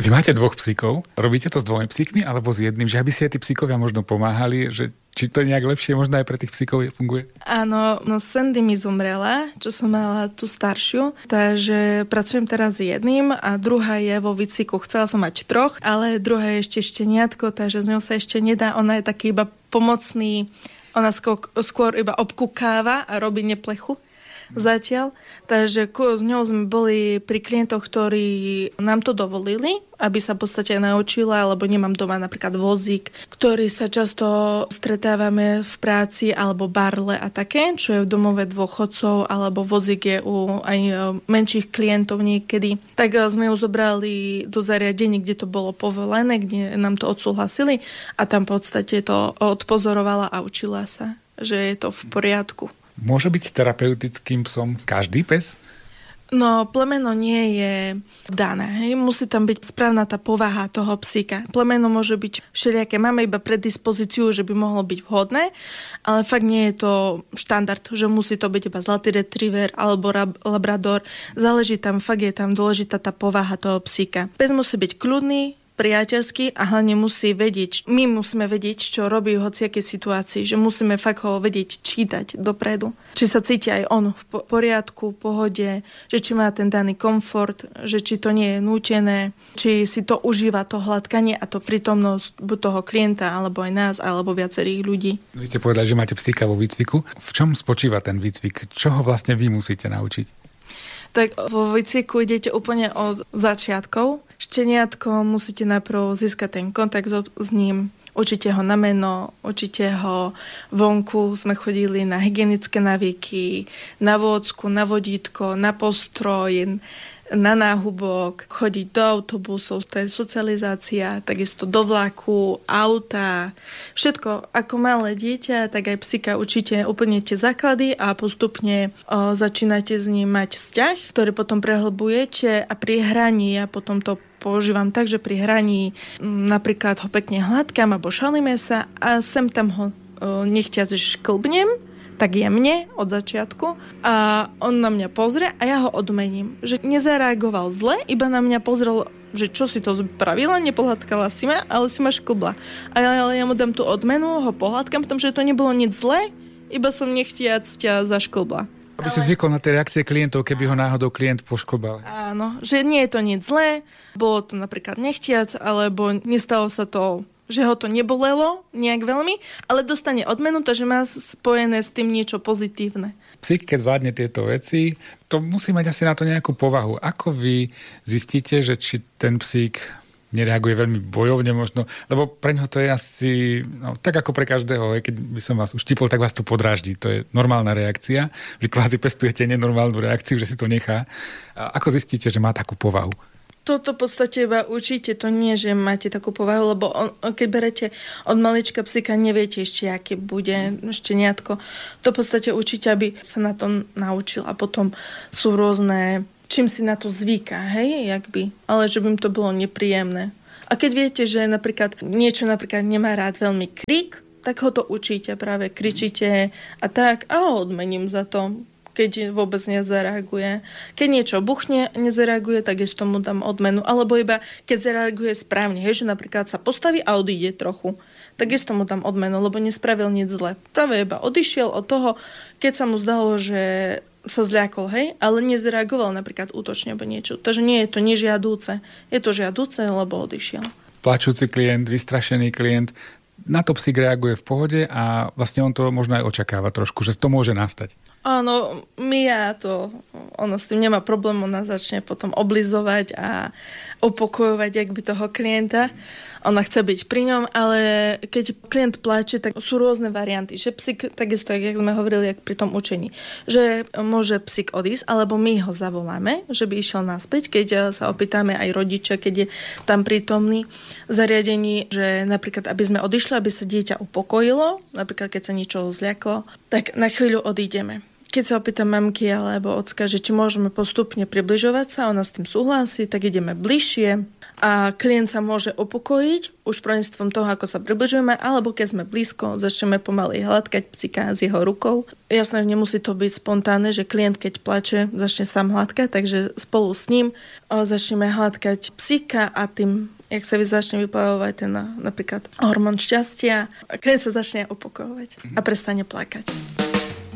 Vy máte 2 psíkov, robíte to s 2 psíkmi alebo s jedným, že aby si aj tí psíkovia možno pomáhali, že či to nejak lepšie možno aj pre tých psíkov funguje? Áno, no Sandy mi zomrela, čo som mala tú staršiu, takže pracujem teraz s jedným a druhá je vo výcviku. Chcela som mať 3, ale druhá je ešte šteniatko, takže z ňou sa ešte nedá, ona je taký iba pomocný, ona skôr iba obkukáva a robí neplechu zatiaľ. Takže s ňou sme boli pri klientoch, ktorí nám to dovolili, aby sa v podstate naučila, lebo nemám doma napríklad vozík, ktorý sa často stretávame v práci, alebo barle a také, čo je v domove dôchodcov, alebo vozík je u aj menších klientov niekedy. Tak sme ju zobrali do zariadení, kde to bolo povolené, kde nám to odsúhlasili a tam v podstate to odpozorovala a učila sa, že je to v poriadku. Môže byť terapeutickým psom každý pes? No, plemeno nie je dané. Hej. Musí tam byť správna tá povaha toho psíka. Plemeno môže byť všelijaké. Máme iba predispozíciu, že by mohlo byť vhodné, ale fakt nie je to štandard, že musí to byť iba zlatý retriever alebo labrador. Záleží tam, fakt je tam dôležitá tá povaha toho psíka. Pes musí byť kľudný, priateľský a hlavne musí vedieť, my musíme vedieť, čo robí v hociakej situácii, že musíme fakt ho vedieť čítať dopredu. Či sa cíti aj on v poriadku, v pohode, že či má ten daný komfort, že či to nie je nútené, či si to užíva to hladkanie a to prítomnosť buď toho klienta, alebo aj nás, alebo viacerých ľudí. Vy ste povedali, že máte psíka vo výcviku. V čom spočíva ten výcvik? Čo ho vlastne vy musíte naučiť? Tak vo výcviku idete úplne od začiatkov. Šteniatko musíte najprv získať ten kontakt s ním, učíte ho na meno, učíte ho vonku, sme chodili na hygienické návyky, na vôdzku, na vodítko, na postroj, na náhubok, chodiť do autobusov, to je socializácia, takisto do vlaku, auta, všetko ako malé dieťa, tak aj psíka učíte úplne tie základy a postupne začínate s ním mať vzťah, ktorý potom prehlbujete a pri hraní, ja potom to používam tak, že pri hraní napríklad ho pekne hladkám alebo šalíme sa a sem tam ho nechtiac šklbnem, tak jemne od začiatku a on na mňa pozrie a ja ho odmením. Že nezareagoval zle, iba na mňa pozrel, že čo si to spravila, nepohľadkala si ma, ale si ma šklbla. Ale ja mu dám tú odmenu, ho pohľadkám, pretože to nebolo nič zlé, iba som nechtiac ťa zašklbla. Aby si zvykol na tie reakcie klientov, keby ho náhodou klient pošklbal. Áno, že nie je to nič zlé, bolo to napríklad nechtiac, alebo nestalo sa to, že ho to nebolelo nejak veľmi, ale dostane odmenu, takže má spojené s tým niečo pozitívne. Psík, keď zvládne tieto veci, to musí mať asi na to nejakú povahu. Ako vy zistíte, že či ten psík nereaguje veľmi bojovne možno, lebo pre ňoho to je asi, no, tak ako pre každého, keď by som vás uštipol, tak vás to podráždi. To je normálna reakcia. Vy kvázi pestujete nenormálnu reakciu, že si to nechá. A ako zistíte, že má takú povahu? Toto v podstate iba učíte, to nie, že máte takú povahu, lebo keď berete od malička psíka, neviete ešte, aké bude šteniatko. To v podstate učíte, aby sa na to naučil a potom sú rôzne, čím si na to zvyká, hej, jakby, ale že by im to bolo nepríjemné. A keď viete, že napríklad niečo nemá rád veľmi krik, tak ho to učíte, práve kričíte a tak a ho odmením za to, keď vôbec nezareaguje. Keď niečo buchne, nezareaguje, tak ešte tomu dám odmenu. Alebo iba keď zareaguje správne, hej, že napríklad sa postaví a odíde trochu, tak ešte tomu dám odmenu, lebo nespravil nič zle. Práve iba odišiel od toho, keď sa mu zdalo, že sa zľakol, hej, ale nezareagoval napríklad útočne alebo niečo. Takže nie je to nežiadúce. Je to žiadúce, lebo odišiel. Plačúci klient, vystrašený klient, na to psík reaguje v pohode a vlastne on to možno aj očakáva trošku, že to môže nastať. Áno, Mia ona s tým nemá problém, ona začne potom oblizovať a upokojovať jakby toho klienta. Ona chce byť pri ňom, ale keď klient pláče, tak sú rôzne varianty. Že psík, takisto, jak sme hovorili, jak pri tom učení, že môže psík odísť, alebo my ho zavoláme, že by išiel naspäť, keď sa opýtame aj rodičia, keď je tam prítomný v zariadení, že napríklad, aby sme odišli, aby sa dieťa upokojilo, napríklad keď sa niečo zľaklo, tak na chvíľu odídeme. keď sa opýta mamky alebo ocka, že či môžeme postupne približovať sa, ona s tým súhlasí, tak ideme bližšie a klient sa môže upokojiť už prostredníctvom toho, ako sa približujeme, alebo keď sme blízko, začneme pomaly hladkať psíka s jeho rukou. Jasné, nemusí to byť spontánne, že klient, keď plače, začne sám hladkať, takže spolu s ním začneme hladkať psíka a tým, jak sa začne vyplavovať ten napríklad hormón šťastia, a klient sa začne upokojovať a prestane plakať.